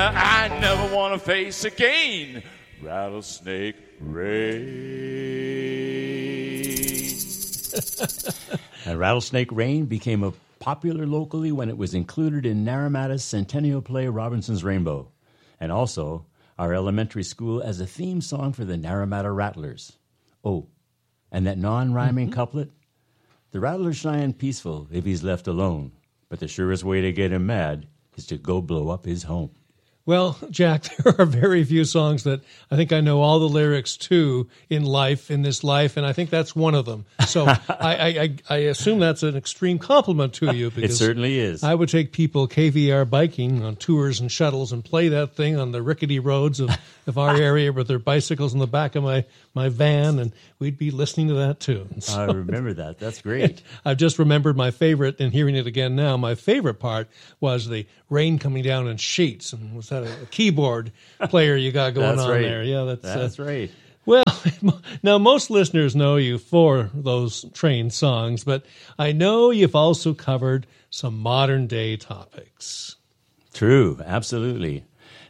I never want to face again Rattlesnake Rain. And Rattlesnake Rain became a popular locally when it was included in Naramata's centennial play Robinson's Rainbow, and also our elementary school as a theme song for the Naramata Rattlers. Oh, and that non-rhyming couplet, the rattler's shy and peaceful if he's left alone, but the surest way to get him mad is to go blow up his home. Well, Jack, there are very few songs that I think I know all the lyrics to in this life, and I think that's one of them. So I assume that's an extreme compliment to you. Because it certainly is. I would take people KVR biking on tours and shuttles and play that thing on the rickety roads of our area with their bicycles in the back of my van, and we'd be listening to that too. So, I remember that. That's great. I've just remembered my favorite, and hearing it again now, my favorite part was the rain coming down in sheets, and was that a keyboard player you got going That's on right. there? Yeah, that's right. Well, now most listeners know you for those train songs, but I know you've also covered some modern day topics. True, absolutely.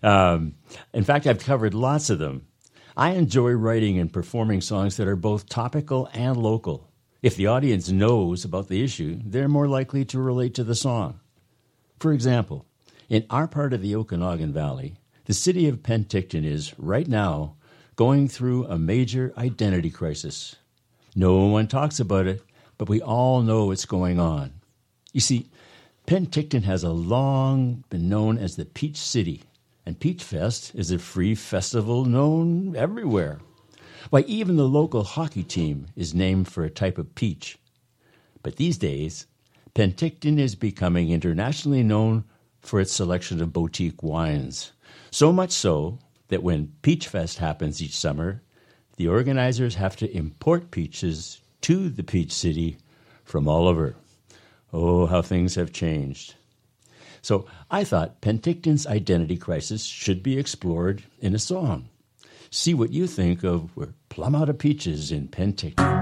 In fact, I've covered lots of them. I enjoy writing and performing songs that are both topical and local. If the audience knows about the issue, they're more likely to relate to the song. For example, in our part of the Okanagan Valley, the city of Penticton is, right now, going through a major identity crisis. No one talks about it, but we all know it's going on. You see, Penticton has long been known as the Peach City, and Peach Fest is a free festival known everywhere. Why, even the local hockey team is named for a type of peach. But these days, Penticton is becoming internationally known for its selection of boutique wines. So much so that when Peach Fest happens each summer, the organizers have to import peaches to the Peach City from all over. Oh, how things have changed. So I thought Penticton's identity crisis should be explored in a song. See what you think of We're Plumb Out of Peaches in Penticton.